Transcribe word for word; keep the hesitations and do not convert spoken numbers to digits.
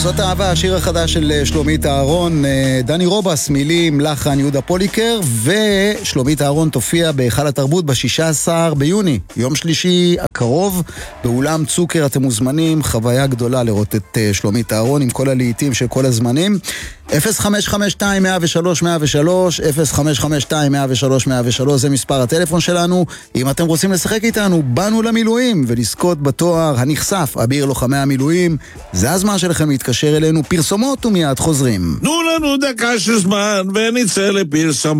זאת אהבה, השיר החדש של שלומית אהרון, דני רובס, מילים, לחן יהודה פוליקר, ושלומית אהרון תופיע בהיכל התרבות ב-שישה עשר ביוני, יום שלישי הקרוב, באולם צוקר. אתם מוזמנים, חוויה גדולה לראות את שלומית אהרון עם כל הלהיטים של כל הזמנים. אפס חמש חמש שתיים מאה ושלוש מאה ושלוש, אפס חמש חמש שתיים מאה ושלוש מאה ושלוש, זה מספר הטלפון שלנו. אם אתם רוצים לשחק איתנו, באנו למילואים ולזכות בתואר הנחשף, אביר לוחמי המילואים, זה הזמן שלכם להתקשר אלינו. פרסומות ומיד חוזרים. תנו לנו דקה של זמן ונצא לפרסומות.